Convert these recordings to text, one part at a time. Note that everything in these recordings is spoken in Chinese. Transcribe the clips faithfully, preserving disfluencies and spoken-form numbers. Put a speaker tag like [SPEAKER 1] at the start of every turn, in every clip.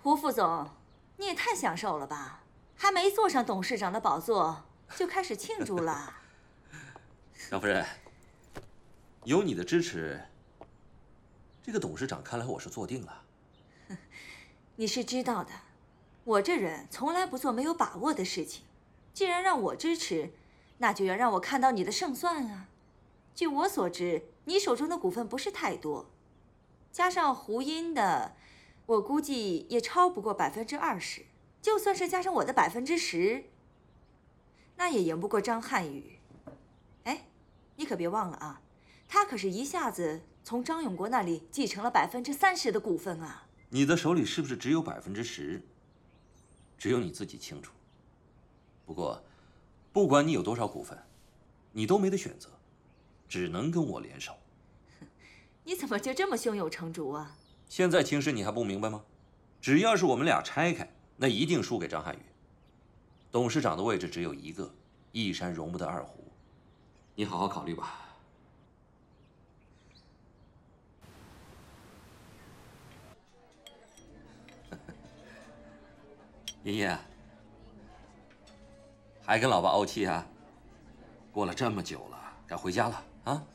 [SPEAKER 1] 胡副总，你也太享受了吧！还没坐上董事长的宝座，就开始庆祝了。
[SPEAKER 2] 张夫人，有你的支持，这个董事长看来我是坐定了。
[SPEAKER 1] 你是知道的，我这人从来不做没有把握的事情。既然让我支持，那就要让我看到你的胜算啊！据我所知，你手中的股份不是太多，加上胡英的，我估计也超不过百分之二十。就算是加上我的百分之十，那也赢不过张瀚宇。哎，你可别忘了啊，他可是一下子从张永国那里继承了百分之三十的股份啊！
[SPEAKER 2] 你的手里是不是只有百分之十？只有你自己清楚。不过，不管你有多少股份，你都没得选择，只能跟我联手。
[SPEAKER 1] 你怎么就这么胸有成竹啊？
[SPEAKER 2] 现在情势你还不明白吗？只要是我们俩拆开，那一定输给张瀚宇。董事长的位置只有一个，一山容不得二虎。你好好考虑吧。爷爷，还跟老爸怄气啊？过了这么久了，该回家了啊！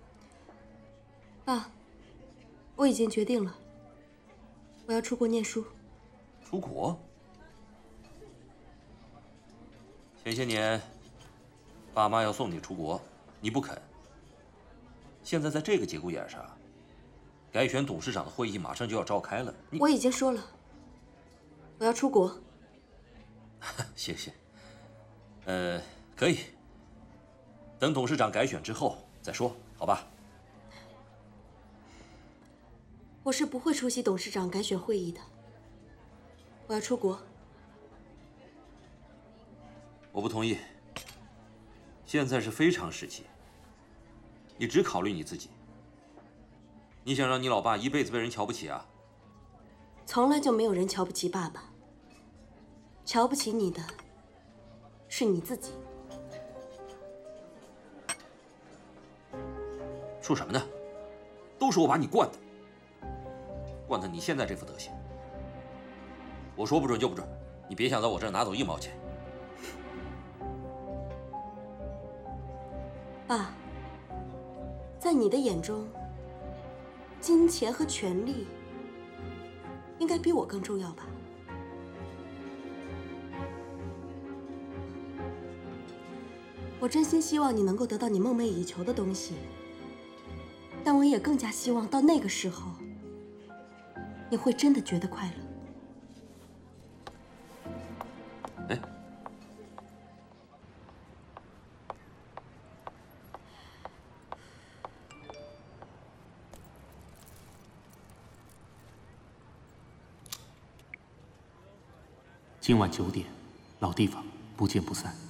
[SPEAKER 3] 爸，我已经决定了，我要出国念书。
[SPEAKER 2] 出国？前些年，爸妈要送你出国，你不肯。现在在这个节骨眼上，改选董事长的会议马上就要召开了，你
[SPEAKER 3] 我已经说了，我要出国。
[SPEAKER 2] 谢谢。呃，可以。等董事长改选之后再说，好吧？
[SPEAKER 3] 我是不会出席董事长改选会议的。我要出国。
[SPEAKER 2] 我不同意。现在是非常时期，你只考虑你自己。你想让你老爸一辈子被人瞧不起啊？
[SPEAKER 3] 从来就没有人瞧不起爸爸。瞧不起你的是你自己。
[SPEAKER 2] 说什么呢？都是我把你惯的，惯得你现在这副德行。我说不准就不准，你别想在我这儿拿走一毛钱。
[SPEAKER 3] 爸，在你的眼中，金钱和权力应该比我更重要吧？我真心希望你能够得到你梦寐以求的东西，但我也更加希望到那个时候，你会真的觉得快乐。
[SPEAKER 2] 哎，
[SPEAKER 4] 今晚九点，老地方，不见不散。